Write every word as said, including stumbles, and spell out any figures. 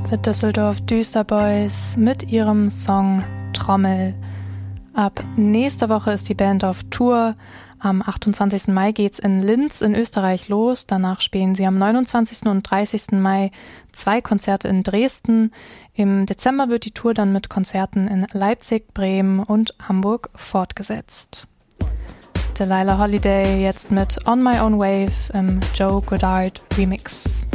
The Düsseldorf Düsterboys mit ihrem Song Trommel. Ab nächster Woche ist die Band auf Tour. Am achtundzwanzigsten Mai geht's in Linz in Österreich los. Danach spielen sie am neunundzwanzigsten und dreißigsten Mai zwei Konzerte in Dresden. Im Dezember wird die Tour dann mit Konzerten in Leipzig, Bremen und Hamburg fortgesetzt. Delilah Holiday jetzt mit On My Own Wave im Joe Goddard Remix.